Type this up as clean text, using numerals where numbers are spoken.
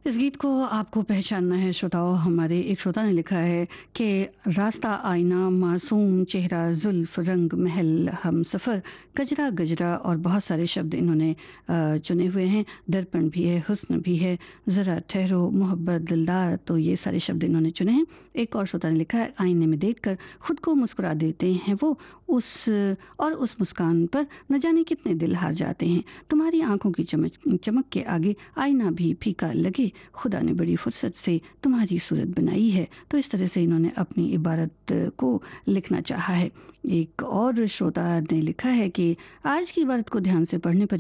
इस गीत को आपको पहचानना है श्रोताओं। हमारे एक श्रोता ने लिखा है कि रास्ता आईना मासूम चेहरा जुल्फ रंग महल हम सफ़र गजरा गजरा और बहुत सारे शब्द इन्होंने चुने हुए हैं। दर्पण भी है, हुस्न भी है, ज़रा ठहरो, मोहब्बत, दिलदार, तो ये सारे शब्द इन्होंने चुने हैं। एक और श्रोता ने लिखा है आईने में देखकर खुद को मुस्कुरा देते हैं वो, उस मुस्कान पर न जाने कितने दिल हार जाते हैं। तुम्हारी आंखों की चमक चमक के आगे आईना भी फीका लगे, खुदा ने बड़ी फुर्सत से तुम्हारी सूरत बनाई है। तो इस तरह से इन्होंने अपनी इबारत को लिखना चाहा है। एक और श्रोता ने लिखा है कि आज की इबारत को ध्यान से पढ़ने पर